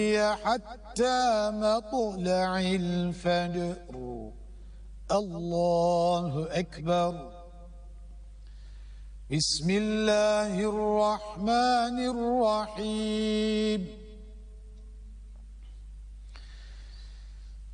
حتى مطلع الفجر. الله أكبر. بسم الله الرحمن الرحيم.